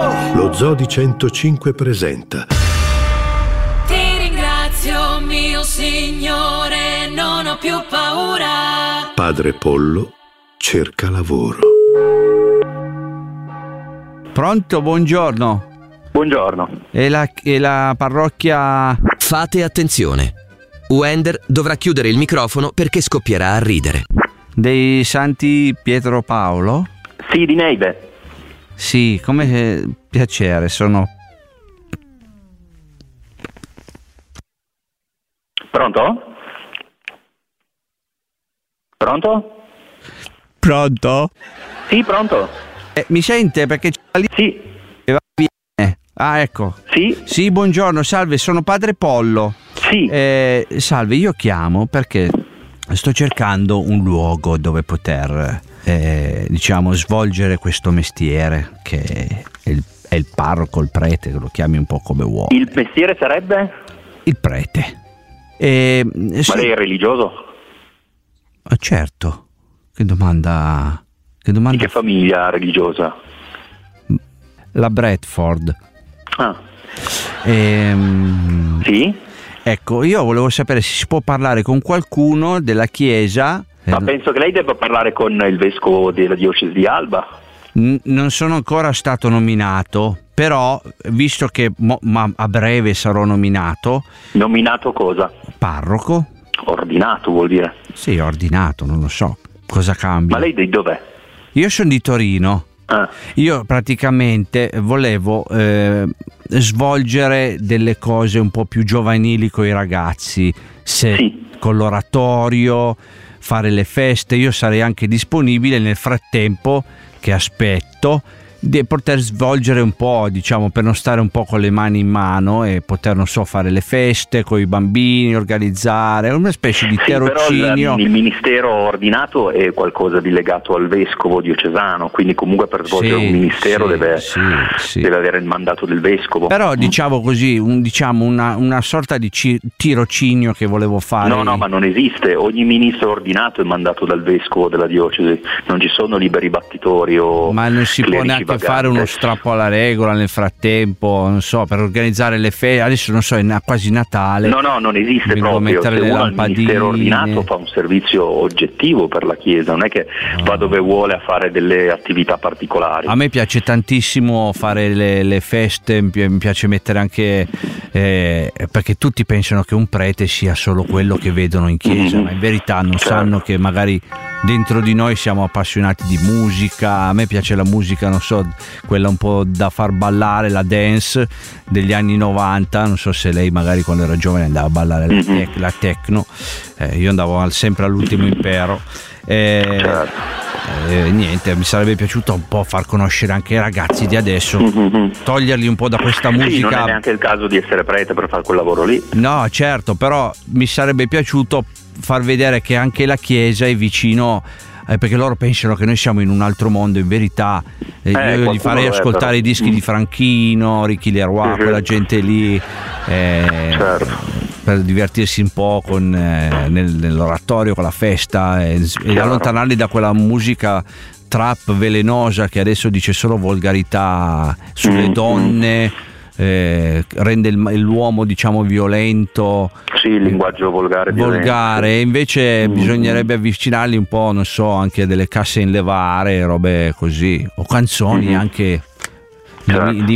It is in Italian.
Lo Zodi 105 presenta Ti ringrazio, mio Signore, non ho più paura. Padre Pollo cerca lavoro. Pronto, buongiorno. Buongiorno. E la parrocchia... Fate attenzione. Wender dovrà chiudere il microfono perché scoppierà a ridere. dei Santi Pietro Paolo? Sì, di Neive. Sì, come piacere, sono... Pronto? Pronto? Pronto? Sì, pronto. Mi sente? Perché c'è lì... Sì. E va bene. Ah, ecco. Sì? Sì, buongiorno, salve, sono Padre Pollo. Sì. Salve, io chiamo perché sto cercando un luogo dove poter, svolgere questo mestiere, che è il parroco, il prete, che lo chiami un po' come vuoi. Il mestiere sarebbe? Il prete. Ma lei è religioso? Certo. Che domanda... Di che famiglia religiosa? La Bradford. Ah. Sì? Ecco, io volevo sapere se si può parlare con qualcuno della chiesa. Ma penso che lei debba parlare con il vescovo della diocesi di Alba. Non sono ancora stato nominato, però visto che a breve sarò nominato. Nominato cosa? Parroco. Ordinato vuol dire? Sì, ordinato, non lo so cosa cambia. Ma lei di dov'è? Io sono di Torino. Ah. Io praticamente volevo svolgere delle cose un po' più giovanili con i ragazzi, Sì. Con l'oratorio, fare le feste. Io sarei anche disponibile nel frattempo che aspetto di poter svolgere un po', diciamo, per non stare un po' con le mani in mano e poter, non so, fare le feste con i bambini, organizzare una specie di tirocinio. Però il ministero ordinato è qualcosa di legato al vescovo diocesano, quindi comunque per svolgere un ministero deve avere il mandato del vescovo. Però diciamo così, una sorta di tirocinio che volevo fare. No, ma non esiste. Ogni ministro ordinato è mandato dal vescovo della diocesi, non ci sono liberi battitori o... Ma non si può neanche fare uno vagantes. strappo alla regola nel frattempo, non so, per organizzare le feste. Adesso non so, è quasi Natale. No, non esiste Vengo a proprio. mettere Se le uno al ministero lampadine. ordinato fa un servizio oggettivo per la Chiesa, non è che va dove vuole a fare delle attività particolari. A me piace tantissimo fare le feste, mi piace mettere anche perché tutti pensano che un prete sia solo quello che vedono in chiesa, ma in verità non sanno che magari dentro di noi siamo appassionati di musica. A me piace la musica, non so, quella un po' da far ballare, la dance degli anni 90. Non so se lei magari quando era giovane andava a ballare la techno. Io andavo sempre all'ultimo impero. Niente, mi sarebbe piaciuto un po' far conoscere anche i ragazzi di adesso, toglierli un po' da questa musica. Sì, non è neanche il caso di essere prete per fare quel lavoro lì. No, certo, però mi sarebbe piaciuto far vedere che anche la Chiesa è vicino, perché loro pensano che noi siamo in un altro mondo. In verità io gli farei ascoltare i dischi di Franchino, Ricky Leroy, quella gente lì, per divertirsi un po' nell'oratorio, con la festa, e allontanarli da quella musica trap velenosa che adesso dice solo volgarità sulle donne, rende l'uomo, diciamo, violento. Sì, il linguaggio volgare. Invece bisognerebbe avvicinarli un po', non so, anche a delle casse in levare, robe così, o canzoni anche di